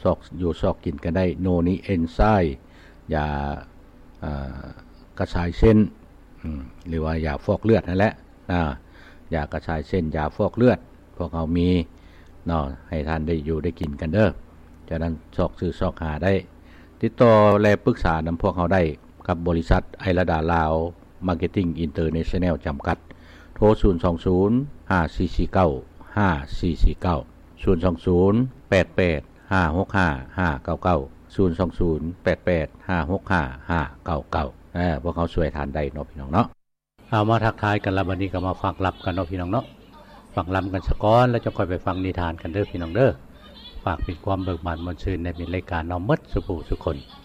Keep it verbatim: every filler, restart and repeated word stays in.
ซอกอยู่ซอกกินกันได้โนนีเอนไซม์ยากระชายเส้นหรือว่ายาฟอกเลือดนั่นแหละยากระชายเส้นยาฟอกเลือดพวกเขามีเนาะให้ท่านได้อยู่ได้กินกันเด้อฉะนั้นซอกซื้อซอกหาได้ติดต่อและปรึกษานำพวกเขาได้กับบริษัทไอระดาลาวมาร์เก็ตติ้งอินเตอร์เนชั่นแนลจำกัดโทรศูนย์ สอง ศูนย์ ห้า สี่ สี่ เก้า ห้า สี่ สี่ เก้า ศูนย์ สอง ศูนย์ แปด แปด ห้า หก ห้า ห้า เก้า เก้า ศูนย์ สอง ศูนย์ แปด แปด ห้า หก ห้า ห้า เก้า เก้าเออพวกเขาช่วยทานได้เนาะพี่น้องเนาะเอามาทักทายกันแล้ววันนี้ก็มาฟังรับกันเนาะพี่น้องเนาะฟังลำกันสักก้อนแล้วจะค่อยไปฟังนิทานกันเด้อพี่น้องเด้อฝากเป็นความเบิกบานมนต์ชื่นในรายการน้อมมดสุภูสุคน